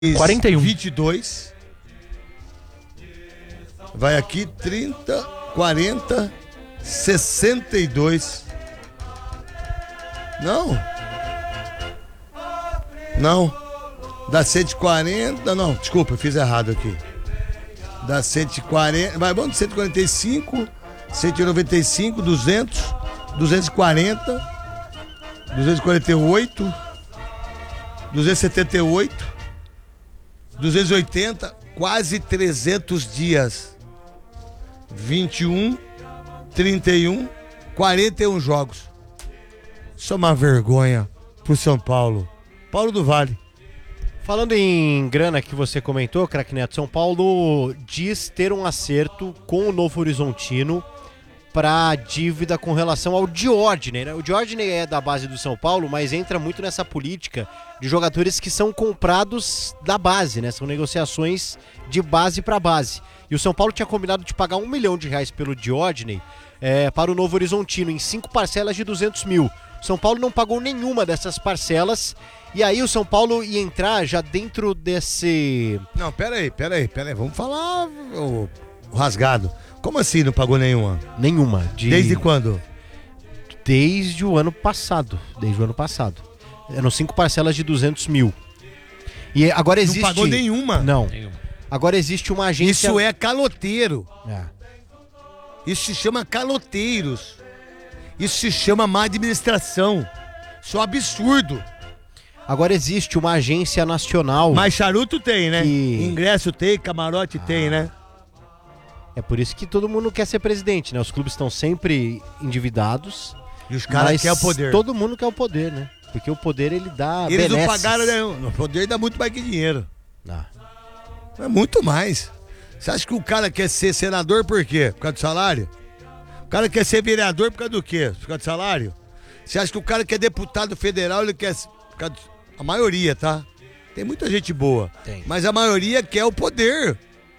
41. 22. Vai aqui 30, 40, 62. Não. Dá 140. Não, desculpa, eu fiz errado aqui. Dá 140. Vai, vamos de 145, 195, 200, 240, 248, 278, 280, quase 300 dias. 21, 31, 41 jogos. Isso é uma vergonha pro São Paulo. Paulo do Vale. Falando em grana que você comentou, craque Neto, São Paulo diz ter um acerto com o Novo Horizontino para dívida com relação ao Diórdiney, né? O Diórdiney é da base do São Paulo, mas entra muito nessa política de jogadores que são comprados da base, né? São negociações de base para base. E o São Paulo tinha combinado de pagar R$1 milhão pelo Diórdiney para o Novo Horizontino em 5 parcelas de 200 mil. O São Paulo não pagou nenhuma dessas parcelas. E aí o São Paulo ia entrar já dentro desse... Não, peraí. Vamos falar o rasgado. Como assim não pagou nenhuma? Nenhuma. Desde quando? Desde o ano passado. Eram 5 parcelas de 200 mil. E agora existe... Não pagou nenhuma? Não. Agora existe uma agência... Isso é caloteiro. É. Isso se chama caloteiros. Isso se chama má administração. Isso é um absurdo. Agora existe uma agência nacional... Mas charuto tem, né? Que... Ingresso tem, camarote tem, né? É por isso que todo mundo quer ser presidente, né? Os clubes estão sempre endividados. E os caras querem o poder. Todo mundo quer o poder, né? Porque o poder, ele dá Eles benesses. não pagaram nenhum. O poder dá muito mais que dinheiro. Ah. É muito mais. Você acha que o cara quer ser senador por quê? Por causa do salário? O cara quer ser vereador por causa do quê? Por causa do salário? Você acha que o cara que é deputado federal, ele quer... Por causa do... A maioria, tá? Tem muita gente boa. Tem. Mas a maioria quer o poder.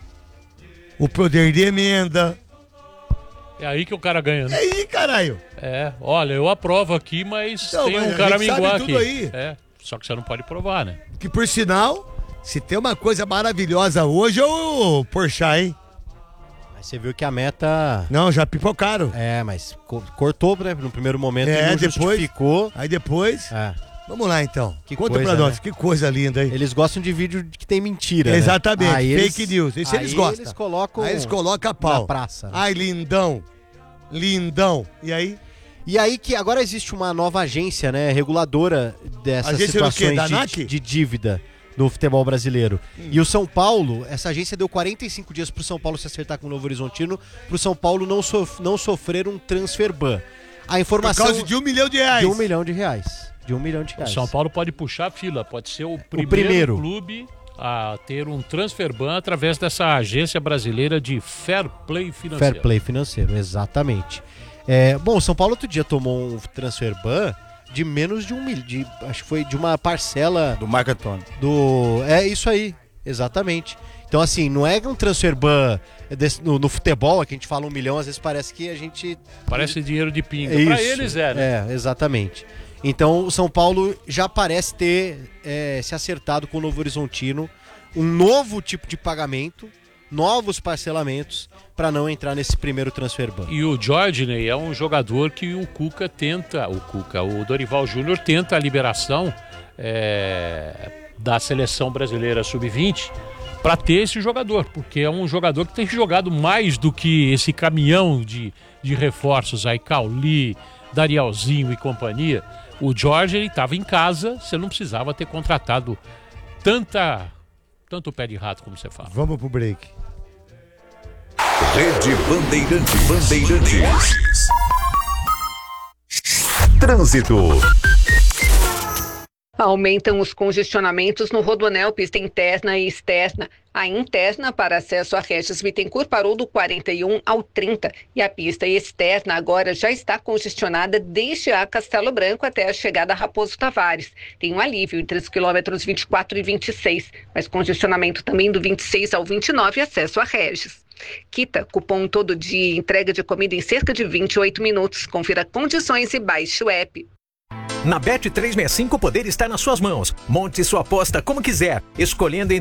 O poder de emenda. É aí que o cara ganha, né? É aí, caralho. Olha, eu aprovo aqui, mas Então, tem mas um cara a gente minguar sabe aqui. tudo aí. Só que você não pode provar, né? Que por sinal, se tem uma coisa maravilhosa hoje é o Porchat, hein? Mas você viu que a meta... Não, já pipocaram. Mas cortou, né? No primeiro momento e não depois, justificou. Aí depois... Vamos lá, então. Que conta coisa, pra nós, né? que coisa linda, hein? Eles gostam de vídeo que tem mentira, Exatamente, né? fake news. Isso eles gostam. Aí eles colocam a pau. Na praça. Né? Ai, lindão. E aí? E aí que agora existe uma nova agência, né? Reguladora dessas situações de dívida do futebol brasileiro. E o São Paulo, essa agência deu 45 dias pro São Paulo se acertar com o Novo Horizontino, pro São Paulo não sofrer um transfer ban. A informação... Por causa de R$1 milhão. De R$1 milhão. De R$1 milhão. O São Paulo pode puxar a fila, pode ser o primeiro clube a ter um transfer ban através dessa agência brasileira de fair play financeiro. Fair play financeiro, exatamente. Bom, o São Paulo outro dia tomou um transfer ban de menos de acho que foi de uma parcela... Do Marco Antônio. Isso aí, exatamente. Então, assim, não é um transfer ban no futebol, que a gente fala 1 milhão, às vezes parece que a gente... Parece dinheiro de pinga. Isso, pra eles né? Exatamente. Então, o São Paulo já parece ter se acertado com o Novo Horizontino, um novo tipo de pagamento, novos parcelamentos, para não entrar nesse primeiro transfer ban. E o Diórdiney é um jogador que o Dorival Júnior tenta a liberação da seleção brasileira sub-20 para ter esse jogador, porque é um jogador que tem jogado mais do que esse caminhão de reforços aí, Cauli, Darielzinho e companhia. O Diórdiney estava em casa, você não precisava ter contratado tanto pé de rato como você fala. Vamos pro break. Rede Bandeirantes. Trânsito. Aumentam os congestionamentos no Rodoanel, pista interna e externa. A interna para acesso a Regis Bittencourt parou do 41 ao 30 e a pista externa agora já está congestionada desde a Castelo Branco até a chegada a Raposo Tavares. Tem um alívio entre os quilômetros 24 e 26, mas congestionamento também do 26 ao 29 acesso a Regis. Quita, cupom todo dia, entrega de comida em cerca de 28 minutos. Confira condições e baixe o app. Na Bet365 o poder está nas suas mãos. Monte sua aposta como quiser, escolhendo